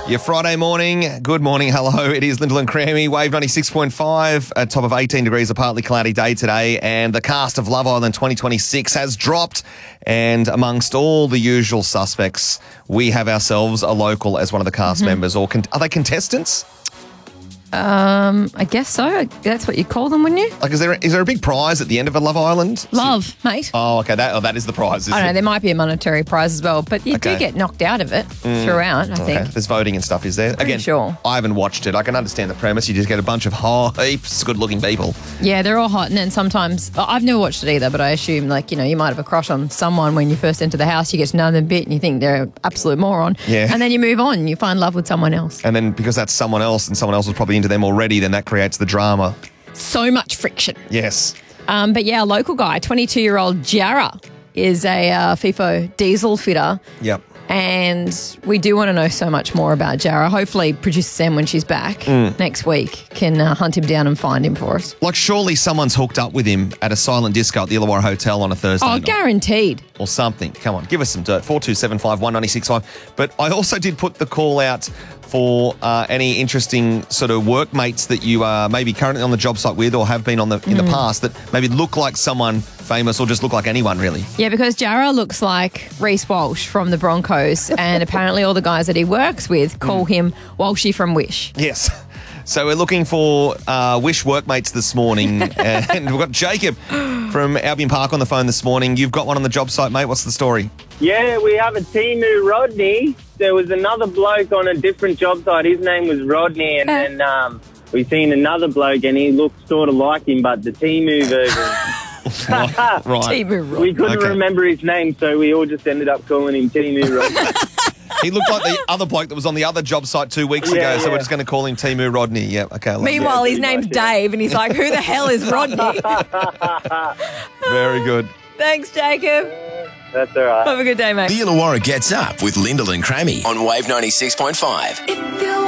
Your Friday morning. Good morning. Hello. It is Lyndall and Crammy. Wave 96.5. A top of 18 degrees, a partly cloudy day today. And the cast of Love Island 2026 has dropped. And amongst all the usual suspects, we have ourselves a local as one of the cast members. Or are they contestants? I guess so. That's what you call them, wouldn't you? Like, is there a big prize at the end of a Love Island? Love, mate. Oh, okay. That is the prize. I don't know. There might be a monetary prize as well, but you do get knocked out of it throughout, I think. There's voting and stuff, is there? Pretty Again, sure. I haven't watched it. I can understand the premise. You just get a bunch of heaps good-looking people. Yeah, they're all hot. And then sometimes, I've never watched it either, but I assume, you might have a crush on someone when you first enter the house. You get to know them a bit and you think they're an absolute moron. Yeah. And then you move on and you find love with someone else. And then because that's someone else and someone else was probably into them already, then that creates the drama. So much friction. Yes. But yeah, a local guy, 22-year-old Jarrah, is a FIFO diesel fitter. Yep. And we do want to know so much more about Jarrah. Hopefully, producer Sam, when she's back next week, can hunt him down and find him for us. Like, surely someone's hooked up with him at a silent disco at the Illawarra Hotel on a Thursday night. Guaranteed. Or something. Come on, give us some dirt. 4275 196.5. But I also did put the call out for any interesting sort of workmates that you are maybe currently on the job site with or have been on in the past that maybe look like someone famous or just look like anyone, really. Yeah, because Jarrah looks like Reece Walsh from the Broncos, and apparently all the guys that he works with call him Walshy from Wish. Yes. So we're looking for Wish workmates this morning, and we've got Jacob from Albion Park on the phone this morning. You've got one on the job site, mate. What's the story? Yeah, we have a Timu Rodney. There was another bloke on a different job site. His name was Rodney, and then we seen another bloke, and he looked sort of like him, but the Timu version. Right. We couldn't remember his name, so we all just ended up calling him Timu Rodney. He looked like the other bloke that was on the other job site 2 weeks ago, so we're just going to call him Timu Rodney. Yeah, okay. Meanwhile, his name's Dave, and he's like, who the hell is Rodney? Very good. Thanks, Jacob. That's all right. Have a good day, mate. The Illawarra Gets Up with Lyndall and Crammy on Wave 96.5.